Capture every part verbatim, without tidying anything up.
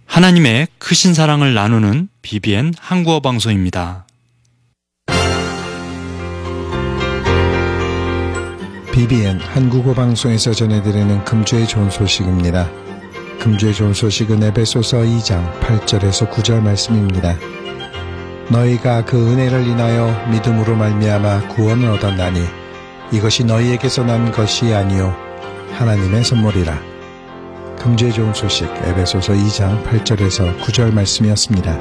하나님의 크신 사랑을 나누는 비비엔 한국어 방송입니다. 비비엔 한국어 방송에서 전해드리는 금주의 좋은 소식입니다. 금주의 좋은 소식은 에베소서 이 장 팔 절에서 구 절 말씀입니다. 너희가 그 은혜를 인하여 믿음으로 말미암아 구원을 얻었나니 이것이 너희에게서 난 것이 아니요 하나님의 선물이라. 금주의 좋은 소식 에베소서 이 장 팔 절에서 구 절 말씀이었습니다.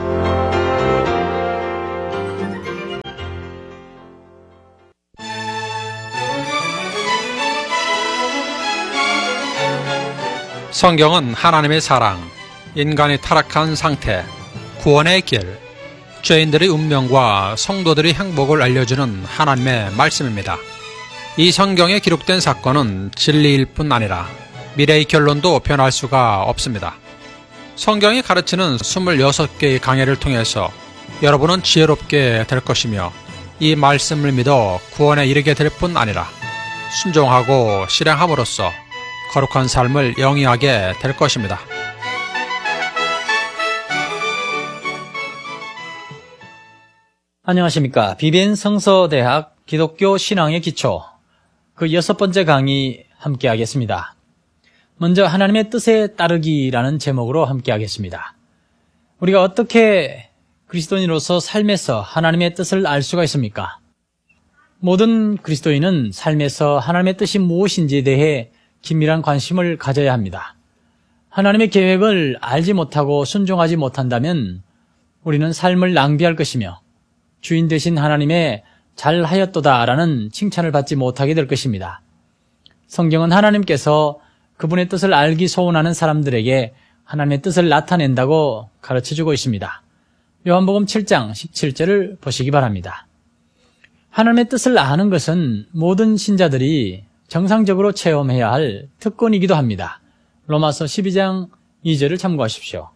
성경은 하나님의 사랑, 인간의 타락한 상태, 구원의 길, 죄인들의 운명과 성도들의 행복을 알려주는 하나님의 말씀입니다. 이 성경에 기록된 사건은 진리일 뿐 아니라 미래의 결론도 변할 수가 없습니다. 성경이 가르치는 이십육 개의 강해를 통해서 여러분은 지혜롭게 될 것이며 이 말씀을 믿어 구원에 이르게 될 뿐 아니라 순종하고 실행함으로써 거룩한 삶을 영위하게 될 것입니다. 안녕하십니까. 비비엔 성서대학 기독교 신앙의 기초 그 여섯 번째 강의 함께 하겠습니다. 먼저 하나님의 뜻에 따르기라는 제목으로 함께 하겠습니다. 우리가 어떻게 그리스도인으로서 삶에서 하나님의 뜻을 알 수가 있습니까? 모든 그리스도인은 삶에서 하나님의 뜻이 무엇인지에 대해 긴밀한 관심을 가져야 합니다. 하나님의 계획을 알지 못하고 순종하지 못한다면 우리는 삶을 낭비할 것이며 주인 되신 하나님의 잘하였도다라는 칭찬을 받지 못하게 될 것입니다. 성경은 하나님께서 그분의 뜻을 알기 소원하는 사람들에게 하나님의 뜻을 나타낸다고 가르쳐주고 있습니다. 요한복음 칠 장 십칠 절을 보시기 바랍니다. 하나님의 뜻을 아는 것은 모든 신자들이 정상적으로 체험해야 할 특권이기도 합니다. 로마서 십이 장 이 절을 참고하십시오.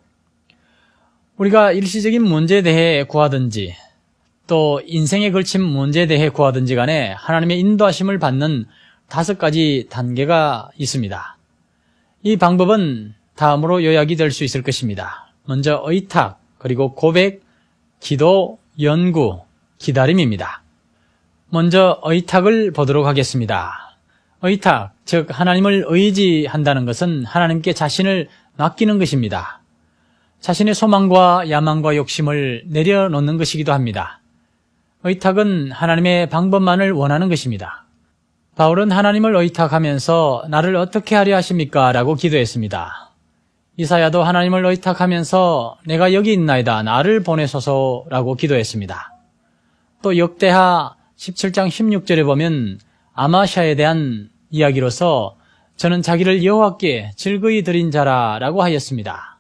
우리가 일시적인 문제에 대해 구하든지 또 인생에 걸친 문제에 대해 구하든지 간에 하나님의 인도하심을 받는 다섯 가지 단계가 있습니다. 이 방법은 다음으로 요약이 될 수 있을 것입니다. 먼저 의탁, 그리고 고백, 기도, 연구, 기다림입니다. 먼저 의탁을 보도록 하겠습니다. 의탁, 즉 하나님을 의지한다는 것은 하나님께 자신을 맡기는 것입니다. 자신의 소망과 야망과 욕심을 내려놓는 것이기도 합니다. 의탁은 하나님의 방법만을 원하는 것입니다. 바울은 하나님을 의탁하면서 나를 어떻게 하려 하십니까? 라고 기도했습니다. 이사야도 하나님을 의탁하면서 내가 여기 있나이다. 나를 보내소서 라고 기도했습니다. 또 역대하 십칠 장 십육 절에 보면 아마샤에 대한 이야기로서 저는 자기를 여호와께 즐거이 드린 자라 라고 하였습니다.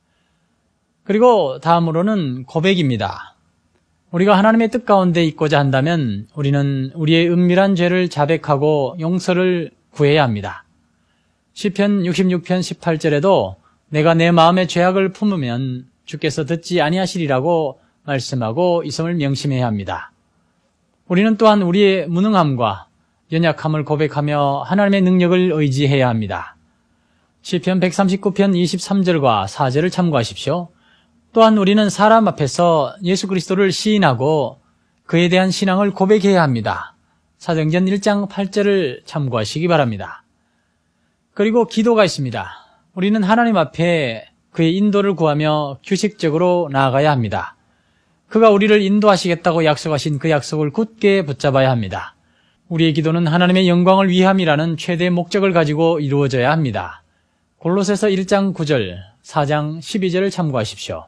그리고 다음으로는 고백입니다. 우리가 하나님의 뜻 가운데 있고자 한다면 우리는 우리의 은밀한 죄를 자백하고 용서를 구해야 합니다. 시편 육십육 편 십팔 절에도 내가 내 마음의 죄악을 품으면 주께서 듣지 아니하시리라고 말씀하고 있음을 명심해야 합니다. 우리는 또한 우리의 무능함과 연약함을 고백하며 하나님의 능력을 의지해야 합니다. 시편 백삼십구 편 이십삼 절과 사 절을 참고하십시오. 또한 우리는 사람 앞에서 예수 그리스도를 시인하고 그에 대한 신앙을 고백해야 합니다. 사도행전 일 장 팔 절을 참고하시기 바랍니다. 그리고 기도가 있습니다. 우리는 하나님 앞에 그의 인도를 구하며 규칙적으로 나아가야 합니다. 그가 우리를 인도하시겠다고 약속하신 그 약속을 굳게 붙잡아야 합니다. 우리의 기도는 하나님의 영광을 위함이라는 최대의 목적을 가지고 이루어져야 합니다. 골로새서 일 장 구 절, 사 장 십이 절을 참고하십시오.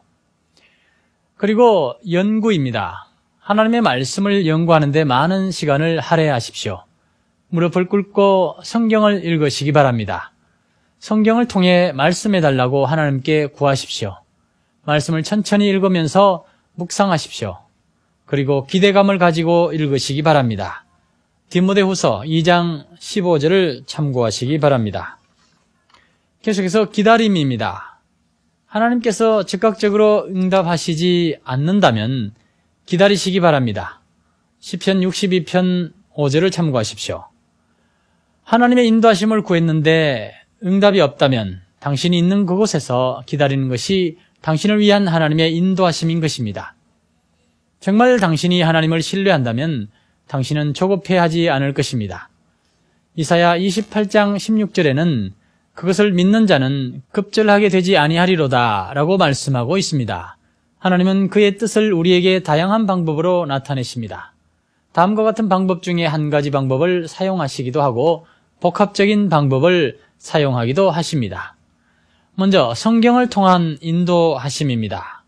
그리고 연구입니다. 하나님의 말씀을 연구하는 데 많은 시간을 할애하십시오. 무릎을 꿇고 성경을 읽으시기 바랍니다. 성경을 통해 말씀해달라고 하나님께 구하십시오. 말씀을 천천히 읽으면서 묵상하십시오. 그리고 기대감을 가지고 읽으시기 바랍니다. 디모데후서 이 장 십오 절을 참고하시기 바랍니다. 계속해서 기다림입니다. 하나님께서 즉각적으로 응답하시지 않는다면 기다리시기 바랍니다. 시편 육십이 편 오 절을 참고하십시오. 하나님의 인도하심을 구했는데 응답이 없다면 당신이 있는 그곳에서 기다리는 것이 당신을 위한 하나님의 인도하심인 것입니다. 정말 당신이 하나님을 신뢰한다면 당신은 조급해하지 않을 것입니다. 이사야 이십팔 장 십육 절에는 그것을 믿는 자는 급절하게 되지 아니하리로다 라고 말씀하고 있습니다. 하나님은 그의 뜻을 우리에게 다양한 방법으로 나타내십니다. 다음과 같은 방법 중에 한 가지 방법을 사용하시기도 하고 복합적인 방법을 사용하기도 하십니다. 먼저 성경을 통한 인도하심입니다.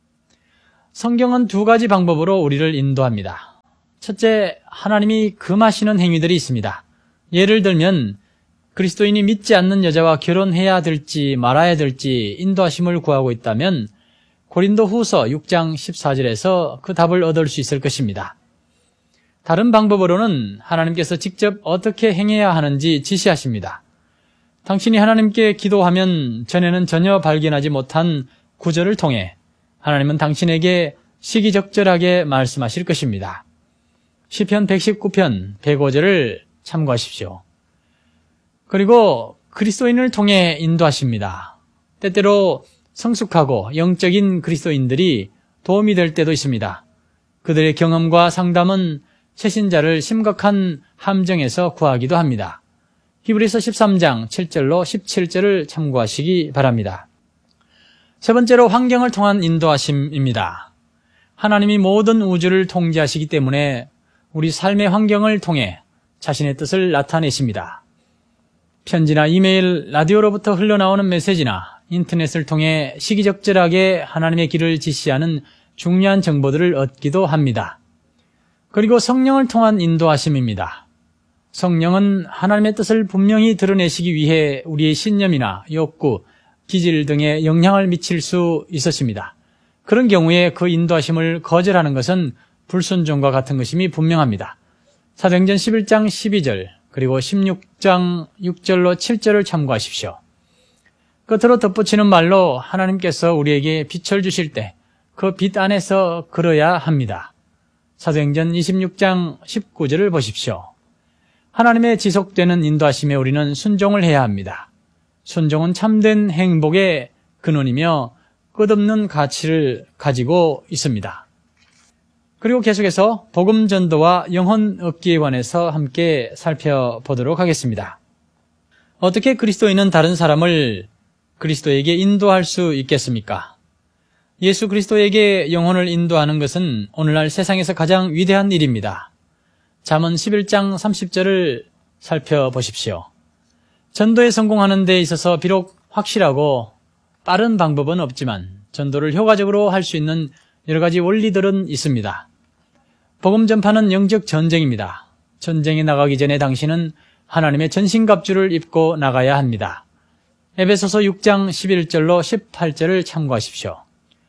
성경은 두 가지 방법으로 우리를 인도합니다. 첫째, 하나님이 금하시는 행위들이 있습니다. 예를 들면 그리스도인이 믿지 않는 여자와 결혼해야 될지 말아야 될지 인도하심을 구하고 있다면 고린도 후서 육 장 십사 절에서 그 답을 얻을 수 있을 것입니다. 다른 방법으로는 하나님께서 직접 어떻게 행해야 하는지 지시하십니다. 당신이 하나님께 기도하면 전에는 전혀 발견하지 못한 구절을 통해 하나님은 당신에게 시기적절하게 말씀하실 것입니다. 시편 백십구 편 백오 절을 참고하십시오. 그리고 그리스도인을 통해 인도하십니다. 때때로 성숙하고 영적인 그리스도인들이 도움이 될 때도 있습니다. 그들의 경험과 상담은 새신자를 심각한 함정에서 구하기도 합니다. 히브리서 십삼 장 칠 절로 십칠 절을 참고하시기 바랍니다. 세 번째로 환경을 통한 인도하심입니다. 하나님이 모든 우주를 통제하시기 때문에 우리 삶의 환경을 통해 자신의 뜻을 나타내십니다. 편지나 이메일, 라디오로부터 흘러나오는 메시지나 인터넷을 통해 시기적절하게 하나님의 길을 지시하는 중요한 정보들을 얻기도 합니다. 그리고 성령을 통한 인도하심입니다. 성령은 하나님의 뜻을 분명히 드러내시기 위해 우리의 신념이나 욕구, 기질 등에 영향을 미칠 수 있었습니다. 그런 경우에 그 인도하심을 거절하는 것은 불순종과 같은 것임이 분명합니다. 사도행전 십일 장 십이 절 그리고 십육 장 육 절로 칠 절을 참고하십시오. 끝으로 덧붙이는 말로 하나님께서 우리에게 빛을 주실 때 그 빛 안에서 걸어야 합니다. 사도행전 이십육 장 십구 절을 보십시오. 하나님의 지속되는 인도하심에 우리는 순종을 해야 합니다. 순종은 참된 행복의 근원이며 끝없는 가치를 가지고 있습니다. 그리고 계속해서 복음 전도와 영혼 얻기에 관해서 함께 살펴보도록 하겠습니다. 어떻게 그리스도인은 다른 사람을 그리스도에게 인도할 수 있겠습니까? 예수 그리스도에게 영혼을 인도하는 것은 오늘날 세상에서 가장 위대한 일입니다. 잠언 십일 장 삼십 절을 살펴보십시오. 전도에 성공하는 데 있어서 비록 확실하고 빠른 방법은 없지만 전도를 효과적으로 할 수 있는 여러 가지 원리들은 있습니다. 복음 전파는 영적 전쟁입니다. 전쟁에 나가기 전에 당신은 하나님의 전신갑주를 입고 나가야 합니다. 에베소서 육 장 십일 절로 십팔 절을 참고하십시오.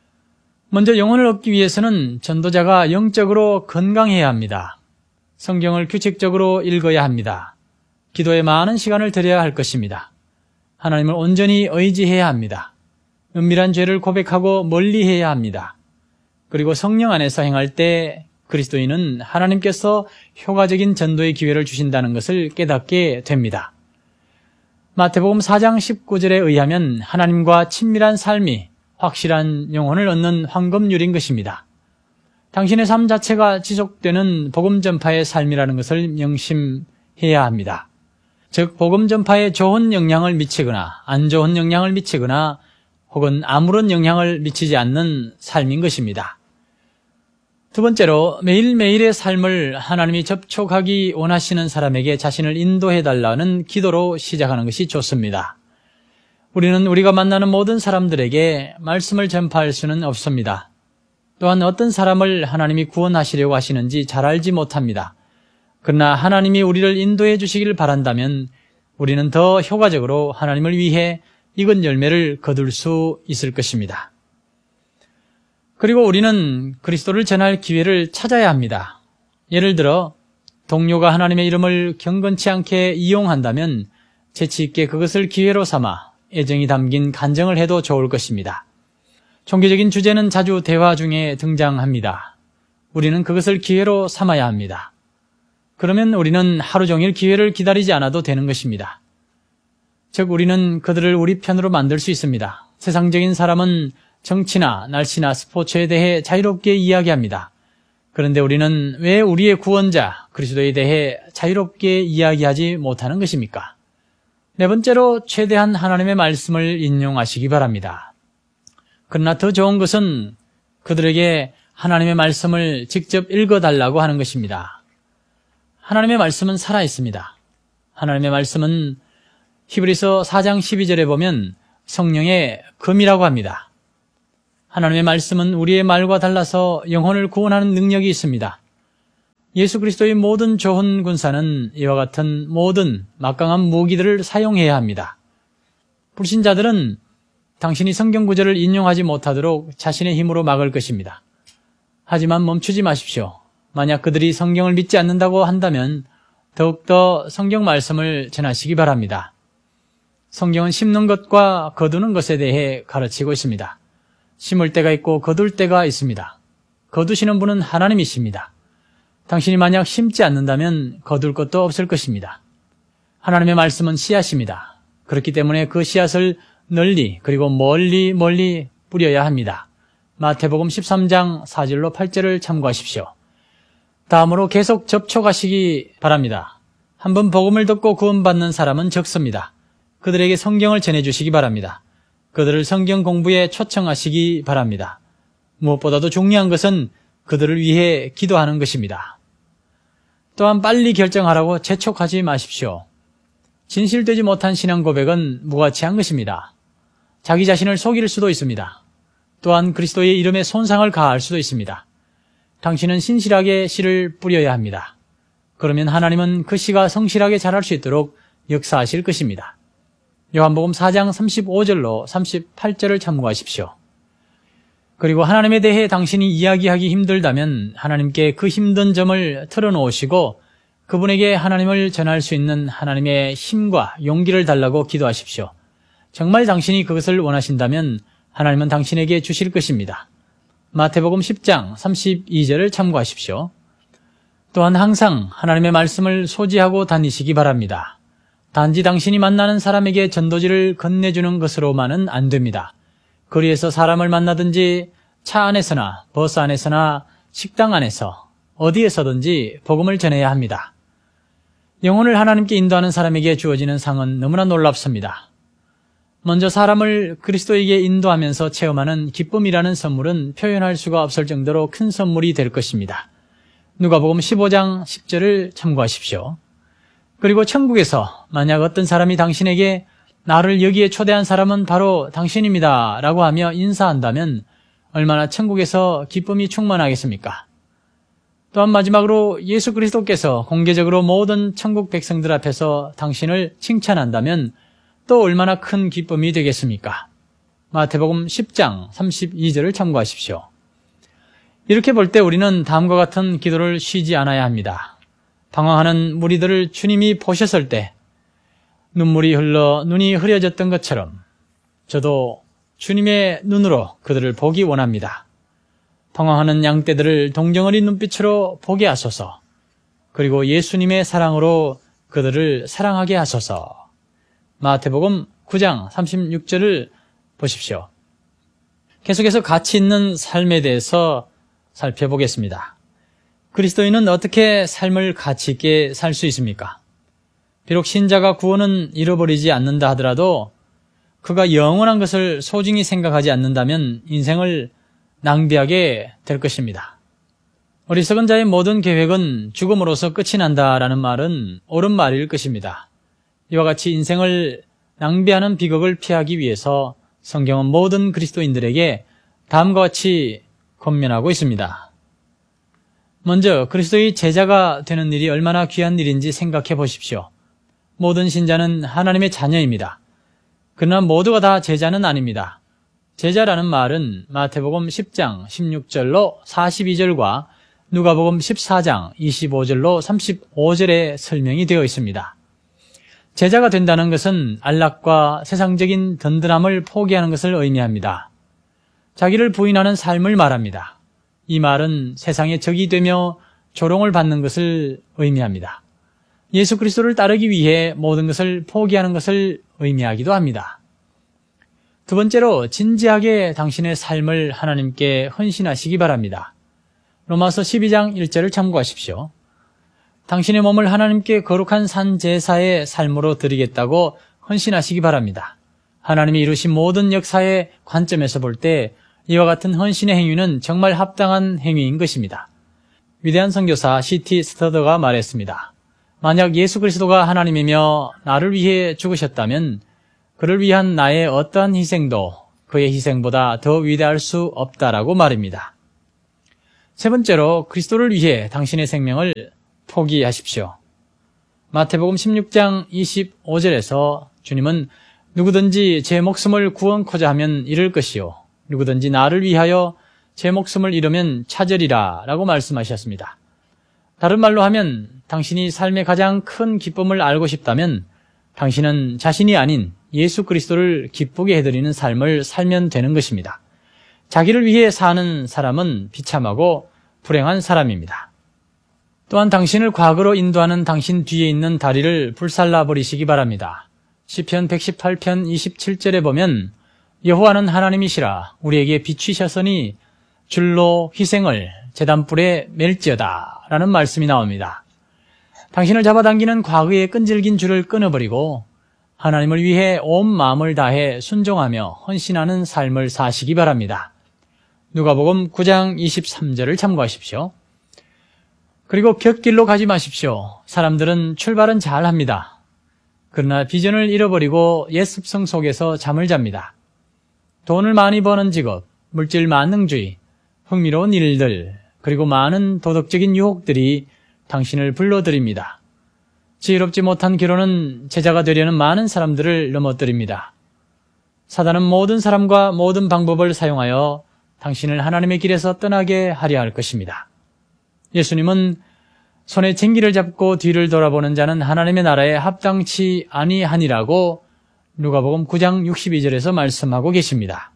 먼저 영혼을 얻기 위해서는 전도자가 영적으로 건강해야 합니다. 성경을 규칙적으로 읽어야 합니다. 기도에 많은 시간을 들여야 할 것입니다. 하나님을 온전히 의지해야 합니다. 은밀한 죄를 고백하고 멀리해야 합니다. 그리고 성령 안에서 행할 때 그리스도인은 하나님께서 효과적인 전도의 기회를 주신다는 것을 깨닫게 됩니다. 마태복음 사 장 십구 절에 의하면 하나님과 친밀한 삶이 확실한 영혼을 얻는 황금률인 것입니다. 당신의 삶 자체가 지속되는 복음 전파의 삶이라는 것을 명심해야 합니다. 즉 복음 전파에 좋은 영향을 미치거나 안 좋은 영향을 미치거나 혹은 아무런 영향을 미치지 않는 삶인 것입니다. 두 번째로 매일매일의 삶을 하나님이 접촉하기 원하시는 사람에게 자신을 인도해달라는 기도로 시작하는 것이 좋습니다. 우리는 우리가 만나는 모든 사람들에게 말씀을 전파할 수는 없습니다. 또한 어떤 사람을 하나님이 구원하시려고 하시는지 잘 알지 못합니다. 그러나 하나님이 우리를 인도해 주시기를 바란다면 우리는 더 효과적으로 하나님을 위해 익은 열매를 거둘 수 있을 것입니다. 그리고 우리는 그리스도를 전할 기회를 찾아야 합니다. 예를 들어 동료가 하나님의 이름을 경건치 않게 이용한다면 재치 있게 그것을 기회로 삼아 애정이 담긴 간증을 해도 좋을 것입니다. 종교적인 주제는 자주 대화 중에 등장합니다. 우리는 그것을 기회로 삼아야 합니다. 그러면 우리는 하루 종일 기회를 기다리지 않아도 되는 것입니다. 즉 우리는 그들을 우리 편으로 만들 수 있습니다. 세상적인 사람은 정치나 날씨나 스포츠에 대해 자유롭게 이야기합니다. 그런데 우리는 왜 우리의 구원자 그리스도에 대해 자유롭게 이야기하지 못하는 것입니까? 네 번째로 최대한 하나님의 말씀을 인용하시기 바랍니다. 그러나 더 좋은 것은 그들에게 하나님의 말씀을 직접 읽어달라고 하는 것입니다. 하나님의 말씀은 살아있습니다. 하나님의 말씀은 히브리서 사 장 십이 절에 보면 성령의 금이라고 합니다. 하나님의 말씀은 우리의 말과 달라서 영혼을 구원하는 능력이 있습니다. 예수 그리스도의 모든 좋은 군사는 이와 같은 모든 막강한 무기들을 사용해야 합니다. 불신자들은 당신이 성경 구절을 인용하지 못하도록 자신의 힘으로 막을 것입니다. 하지만 멈추지 마십시오. 만약 그들이 성경을 믿지 않는다고 한다면 더욱더 성경 말씀을 전하시기 바랍니다. 성경은 심는 것과 거두는 것에 대해 가르치고 있습니다. 심을 때가 있고 거둘 때가 있습니다. 거두시는 분은 하나님이십니다. 당신이 만약 심지 않는다면 거둘 것도 없을 것입니다. 하나님의 말씀은 씨앗입니다. 그렇기 때문에 그 씨앗을 널리 그리고 멀리 멀리 뿌려야 합니다. 마태복음 십삼 장 사 절로 팔 절을 참고하십시오. 다음으로 계속 접촉하시기 바랍니다. 한번 복음을 듣고 구원받는 사람은 적습니다. 그들에게 성경을 전해주시기 바랍니다. 그들을 성경 공부에 초청하시기 바랍니다. 무엇보다도 중요한 것은 그들을 위해 기도하는 것입니다. 또한 빨리 결정하라고 재촉하지 마십시오. 진실되지 못한 신앙 고백은 무가치한 것입니다. 자기 자신을 속일 수도 있습니다. 또한 그리스도의 이름에 손상을 가할 수도 있습니다. 당신은 신실하게 씨를 뿌려야 합니다. 그러면 하나님은 그 씨가 성실하게 자랄 수 있도록 역사하실 것입니다. 요한복음 사 장 삼십오 절로 삼십팔 절을 참고하십시오. 그리고 하나님에 대해 당신이 이야기하기 힘들다면 하나님께 그 힘든 점을 털어놓으시고 그분에게 하나님을 전할 수 있는 하나님의 힘과 용기를 달라고 기도하십시오. 정말 당신이 그것을 원하신다면 하나님은 당신에게 주실 것입니다. 마태복음 십 장 삼십이 절을 참고하십시오. 또한 항상 하나님의 말씀을 소지하고 다니시기 바랍니다. 단지 당신이 만나는 사람에게 전도지를 건네주는 것으로만은 안 됩니다. 거리에서 사람을 만나든지 차 안에서나 버스 안에서나 식당 안에서 어디에서든지 복음을 전해야 합니다. 영혼을 하나님께 인도하는 사람에게 주어지는 상은 너무나 놀랍습니다. 먼저 사람을 그리스도에게 인도하면서 체험하는 기쁨이라는 선물은 표현할 수가 없을 정도로 큰 선물이 될 것입니다. 누가복음 십오 장 십 절을 참고하십시오. 그리고 천국에서 만약 어떤 사람이 당신에게 나를 여기에 초대한 사람은 바로 당신입니다 라고 하며 인사한다면 얼마나 천국에서 기쁨이 충만하겠습니까? 또한 마지막으로 예수 그리스도께서 공개적으로 모든 천국 백성들 앞에서 당신을 칭찬한다면 또 얼마나 큰 기쁨이 되겠습니까? 마태복음 십 장 삼십이 절을 참고하십시오. 이렇게 볼 때 우리는 다음과 같은 기도를 쉬지 않아야 합니다. 방황하는 무리들을 주님이 보셨을 때 눈물이 흘러 눈이 흐려졌던 것처럼 저도 주님의 눈으로 그들을 보기 원합니다. 방황하는 양떼들을 동정어린 눈빛으로 보게 하소서. 그리고 예수님의 사랑으로 그들을 사랑하게 하소서. 마태복음 구 장 삼십육 절을 보십시오. 계속해서 가치 있는 삶에 대해서 살펴보겠습니다. 그리스도인은 어떻게 삶을 가치 있게 살 수 있습니까? 비록 신자가 구원은 잃어버리지 않는다 하더라도 그가 영원한 것을 소중히 생각하지 않는다면 인생을 낭비하게 될 것입니다. 어리석은 자의 모든 계획은 죽음으로써 끝이 난다라는 말은 옳은 말일 것입니다. 이와 같이 인생을 낭비하는 비극을 피하기 위해서 성경은 모든 그리스도인들에게 다음과 같이 권면하고 있습니다. 먼저 그리스도의 제자가 되는 일이 얼마나 귀한 일인지 생각해 보십시오. 모든 신자는 하나님의 자녀입니다. 그러나 모두가 다 제자는 아닙니다. 제자라는 말은 마태복음 십 장 십육 절로 사십이 절과 누가복음 십사 장 이십오 절로 삼십오 절에 설명이 되어 있습니다. 제자가 된다는 것은 안락과 세상적인 든든함을 포기하는 것을 의미합니다. 자기를 부인하는 삶을 말합니다. 이 말은 세상의 적이 되며 조롱을 받는 것을 의미합니다. 예수 그리스도를 따르기 위해 모든 것을 포기하는 것을 의미하기도 합니다. 두 번째로 진지하게 당신의 삶을 하나님께 헌신하시기 바랍니다. 로마서 십이 장 일 절을 참고하십시오. 당신의 몸을 하나님께 거룩한 산 제사의 삶으로 드리겠다고 헌신하시기 바랍니다. 하나님이 이루신 모든 역사의 관점에서 볼 때 이와 같은 헌신의 행위는 정말 합당한 행위인 것입니다. 위대한 선교사 씨 티 스터더가 말했습니다. 만약 예수 그리스도가 하나님이며 나를 위해 죽으셨다면 그를 위한 나의 어떠한 희생도 그의 희생보다 더 위대할 수 없다라고 말입니다. 세 번째로 그리스도를 위해 당신의 생명을 포기하십시오. 마태복음 십육 장 이십오 절에서 주님은 누구든지 제 목숨을 구원코자 하면 잃을 것이요 누구든지 나를 위하여 제 목숨을 잃으면 찾으리라 라고 말씀하셨습니다. 다른 말로 하면 당신이 삶의 가장 큰 기쁨을 알고 싶다면 당신은 자신이 아닌 예수 그리스도를 기쁘게 해드리는 삶을 살면 되는 것입니다. 자기를 위해 사는 사람은 비참하고 불행한 사람입니다. 또한 당신을 과거로 인도하는 당신 뒤에 있는 다리를 불살라 버리시기 바랍니다. 시편 백십팔 편 이십칠 절에 보면 여호와는 하나님이시라 우리에게 비추셨으니 줄로 희생을 제단불에 멜지어다 라는 말씀이 나옵니다. 당신을 잡아당기는 과거의 끈질긴 줄을 끊어버리고 하나님을 위해 온 마음을 다해 순종하며 헌신하는 삶을 사시기 바랍니다. 누가복음 구 장 이십삼 절을 참고하십시오. 그리고 곁길로 가지 마십시오. 사람들은 출발은 잘합니다. 그러나 비전을 잃어버리고 옛 습성 속에서 잠을 잡니다. 돈을 많이 버는 직업, 물질 만능주의, 흥미로운 일들, 그리고 많은 도덕적인 유혹들이 당신을 불러들입니다. 지혜롭지 못한 결혼은 제자가 되려는 많은 사람들을 넘어뜨립니다. 사단은 모든 사람과 모든 방법을 사용하여 당신을 하나님의 길에서 떠나게 하려 할 것입니다. 예수님은 손에 쟁기를 잡고 뒤를 돌아보는 자는 하나님의 나라에 합당치 아니하니라고 누가복음 구 장 육십이 절에서 말씀하고 계십니다.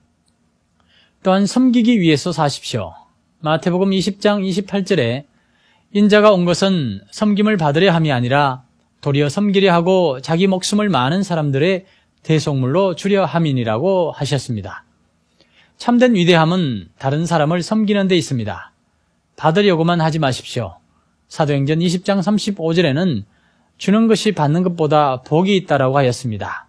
또한 섬기기 위해서 사십시오. 마태복음 이십 장 이십팔 절에 인자가 온 것은 섬김을 받으려 함이 아니라 도리어 섬기려 하고 자기 목숨을 많은 사람들의 대속물로 주려 함이니라고 하셨습니다. 참된 위대함은 다른 사람을 섬기는 데 있습니다. 받으려고만 하지 마십시오. 사도행전 이십 장 삼십오 절에는 주는 것이 받는 것보다 복이 있다라고 하였습니다.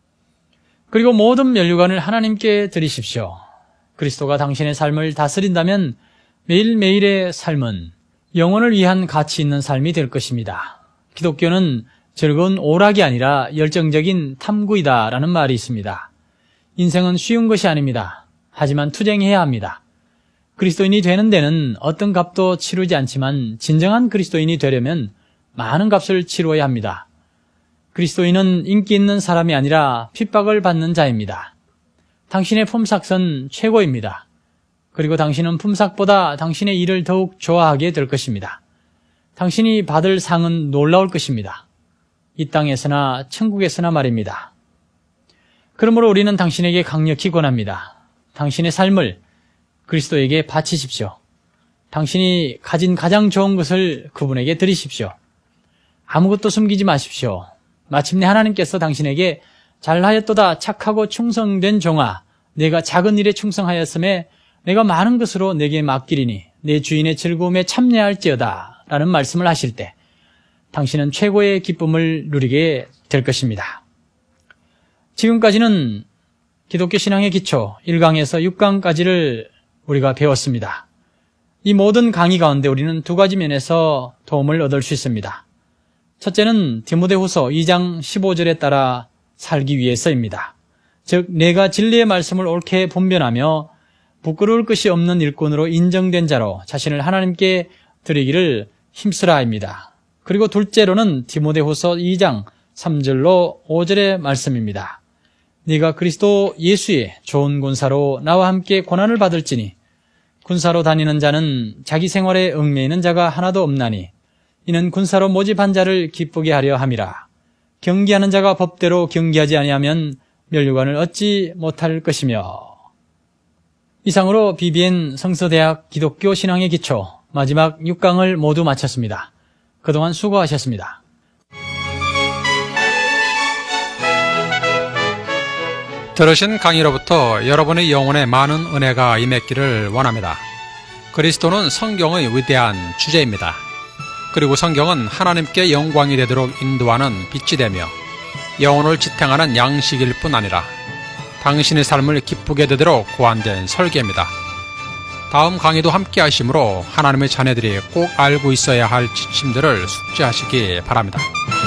그리고 모든 면류관을 하나님께 드리십시오. 그리스도가 당신의 삶을 다스린다면 매일매일의 삶은 영혼을 위한 가치 있는 삶이 될 것입니다. 기독교는 즐거운 오락이 아니라 열정적인 탐구이다라는 말이 있습니다. 인생은 쉬운 것이 아닙니다. 하지만 투쟁해야 합니다. 그리스도인이 되는 데는 어떤 값도 치르지 않지만 진정한 그리스도인이 되려면 많은 값을 치루어야 합니다. 그리스도인은 인기 있는 사람이 아니라 핍박을 받는 자입니다. 당신의 품삯은 최고입니다. 그리고 당신은 품삯보다 당신의 일을 더욱 좋아하게 될 것입니다. 당신이 받을 상은 놀라울 것입니다. 이 땅에서나 천국에서나 말입니다. 그러므로 우리는 당신에게 강력히 권합니다. 당신의 삶을 그리스도에게 바치십시오. 당신이 가진 가장 좋은 것을 그분에게 드리십시오. 아무것도 숨기지 마십시오. 마침내 하나님께서 당신에게 잘하였도다 착하고 충성된 종아 내가 작은 일에 충성하였음에 내가 많은 것으로 내게 맡기리니 내 주인의 즐거움에 참여할지어다 라는 말씀을 하실 때 당신은 최고의 기쁨을 누리게 될 것입니다. 지금까지는 기독교 신앙의 기초 일 강에서 육 강까지를 우리가 배웠습니다. 이 모든 강의 가운데 우리는 두 가지 면에서 도움을 얻을 수 있습니다. 첫째는 디모데후서 이 장 십오 절에 따라 살기 위해서입니다. 즉 내가 진리의 말씀을 옳게 분별하며 부끄러울 것이 없는 일꾼으로 인정된 자로 자신을 하나님께 드리기를 힘쓰라입니다. 그리고 둘째로는 디모데후서 이 장 삼 절로 오 절의 말씀입니다. 네가 그리스도 예수의 좋은 군사로 나와 함께 고난을 받을지니 군사로 다니는 자는 자기 생활에 얽매이는 자가 하나도 없나니 이는 군사로 모집한 자를 기쁘게 하려 함이라. 경기하는 자가 법대로 경기하지 아니하면 면류관을 얻지 못할 것이며. 이상으로 비비엔 성서대학 기독교 신앙의 기초 마지막 육 강을 모두 마쳤습니다. 그동안 수고하셨습니다. 들으신 강의로부터 여러분의 영혼에 많은 은혜가 임했기를 원합니다. 그리스도는 성경의 위대한 주제입니다. 그리고 성경은 하나님께 영광이 되도록 인도하는 빛이 되며 영혼을 지탱하는 양식일 뿐 아니라 당신의 삶을 기쁘게 되도록 고안된 설계입니다. 다음 강의도 함께 하시므로 하나님의 자녀들이 꼭 알고 있어야 할 지침들을 숙지하시기 바랍니다.